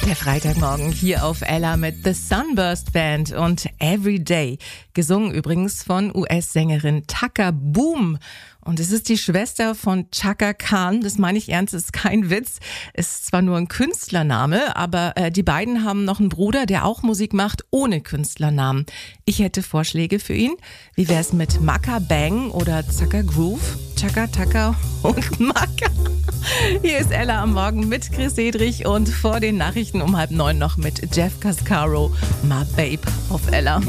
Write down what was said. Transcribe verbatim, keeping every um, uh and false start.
Der Freitagmorgen hier auf Ella mit The Sunburst Band und Everyday. Gesungen übrigens von U S-Sängerin Tucker Boom. Und es ist die Schwester von Chaka Khan. Das meine ich ernst, ist kein Witz. Ist zwar nur ein Künstlername, aber äh, die beiden haben noch einen Bruder, der auch Musik macht, ohne Künstlernamen. Ich hätte Vorschläge für ihn. Wie wär's mit Maka Bang oder Zaka Groove? Chaka, Taka und Maka. Hier ist Ella am Morgen mit Chris Sedrich und vor den Nachrichten um halb neun noch mit Jeff Cascaro, My Babe auf Ella.